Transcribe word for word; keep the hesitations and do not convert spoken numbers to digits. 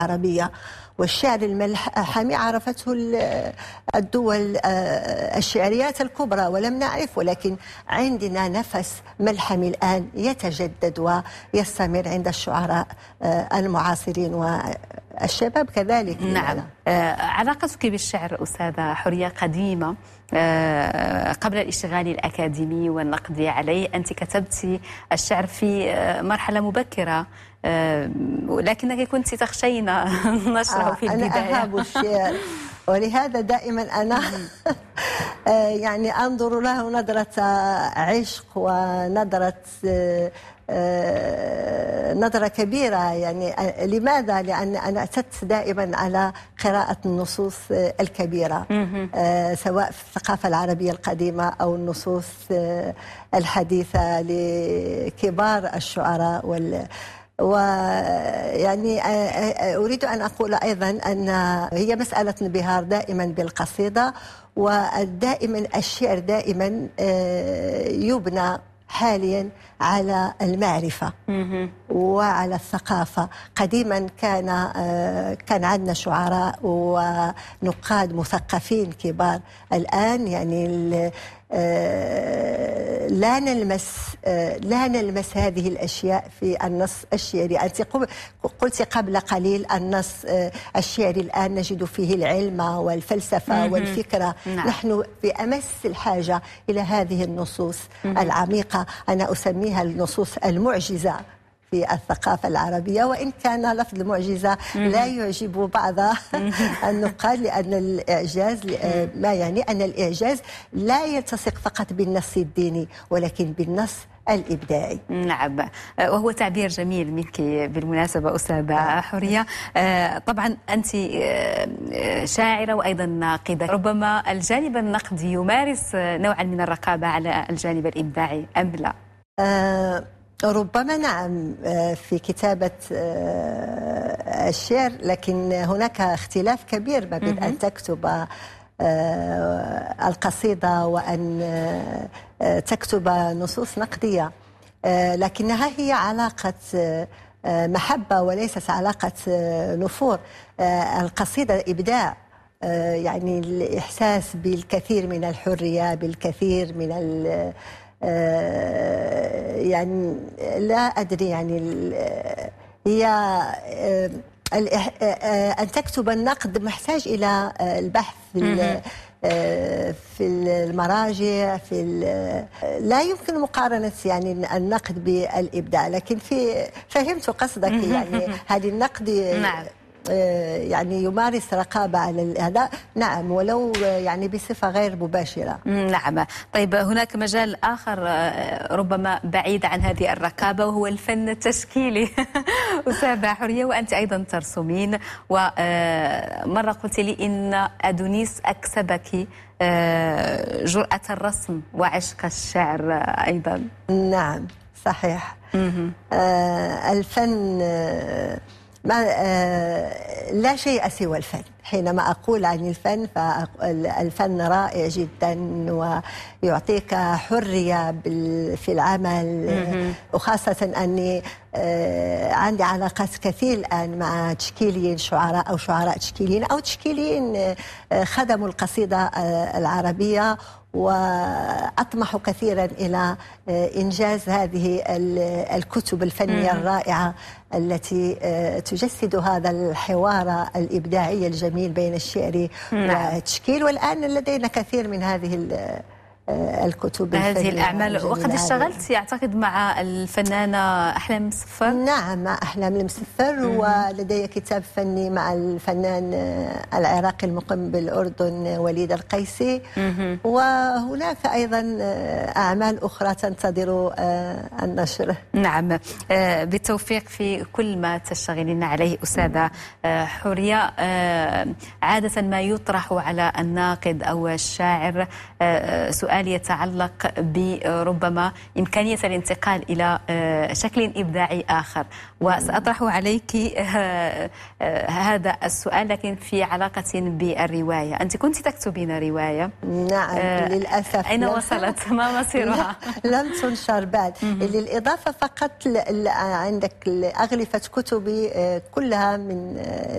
العربية. والشعر الملحمي عرفته الدول الشعريات الكبرى ولم نعرف، ولكن عندنا نفس ملحمي الآن يتجدد ويستمر عند الشعراء المعاصرين والشباب كذلك. نعم. آه علاقتك بالشعر أستاذة حورية قديمة. آه قبل الاشتغال الأكاديمي والنقد عليه أنت كتبت الشعر في آه مرحلة مبكرة، آه لكنك كنت تخشين نشره آه في البداية. أنا أهاب الشعر، ولهذا دائما أنا يعني أنظر له نظرة عشق ونظرة نظرة كبيرة. يعني لماذا؟ لأن أنا اعتدت دائما على قراءة النصوص الكبيرة، سواء في الثقافة العربية القديمة أو النصوص الحديثة لكبار الشعراء. وال ويعني أريد أن أقول أيضا أن هي مسألة انبهار دائما بالقصيدة، ودائما الشعر دائما يبنى حاليا على المعرفة وعلى الثقافة. قديما كان كان عندنا شعراء ونقاد مثقفين كبار. الآن يعني لا نلمس لا نلمس هذه الأشياء في النص الشعري. أنت قلت قبل قليل النص الشعري الآن نجد فيه العلم والفلسفة والفكرة. نعم. نحن في أمس الحاجة إلى هذه النصوص العميقة. أنا أسميها النصوص المعجزة في الثقافة العربية، وإن كان لفظ المعجزة لا يعجب بعض النقاد، لأن الإعجاز ما يعني أن الإعجاز لا يلتصق فقط بالنص الديني ولكن بالنص الإبداعي. نعم، وهو تعبير جميل منك بالمناسبة أستاذة حورية. طبعا أنت شاعرة وأيضا ناقدة، ربما الجانب النقدي يمارس نوعا من الرقابة على الجانب الإبداعي أم لا؟ أه ربما نعم في كتابة الشعر، لكن هناك اختلاف كبير ما بين أن تكتب القصيدة وأن تكتب نصوص نقدية، لكنها هي علاقة محبة وليست علاقة نفور. القصيدة إبداع، يعني الإحساس بالكثير من الحرية، بالكثير من ال يعني لا أدري، يعني هي أن تكتب النقد محتاج إلى البحث في في المراجع، في لا يمكن مقارنة يعني النقد بالإبداع، لكن في فهمت قصدك. يعني هذه النقد نعم. يعني يمارس رقابة على هذا، نعم، ولو يعني بصفة غير مباشرة. نعم. طيب هناك مجال آخر ربما بعيد عن هذه الرقابة، وهو الفن التشكيلي. أستاذة حورية، وأنت أيضا ترسمين، ومرة قلت لي إن أدونيس أكسبك جرأة الرسم وعشق الشعر أيضا. نعم صحيح. آه الفن آه ما آه لا شيء سوى الفن. حينما أقول عن الفن فالفن رائع جدا ويعطيك حرية في العمل، وخاصة أني آه عندي علاقات كثير الآن مع تشكيليين شعراء أو شعراء تشكيليين أو تشكيليين آه خدموا القصيدة آه العربية، وأطمح كثيرا إلى إنجاز هذه الكتب الفنية الرائعة التي تجسد هذا الحوار الإبداعي الجميل بين الشعر والتشكيل. والآن لدينا كثير من هذه الكتب هذه الأعمال. وقد اشتغلت أعتقد مع الفنانة أحلام المسفر. نعم، مع أحلام المسفر، ولدي كتاب فني مع الفنان العراقي المقيم بالأردن وليد القيسي، وهناك أيضا أعمال أخرى تنتظر النشر. نعم، بالتوفيق في كل ما تشتغلين عليه أستاذة حورية. عادة ما يطرح على الناقد أو الشاعر سؤال سؤال يتعلق بربما إمكانية الانتقال إلى شكل إبداعي آخر، وسأطرح عليك هذا السؤال لكن في علاقة بالرواية. أنت كنت تكتبين رواية. نعم آه للأسف. أين وصلت؟ ما مصيرها؟ لم تنشر بعد. للإضافة فقط عندك أغلفة كتبي كلها من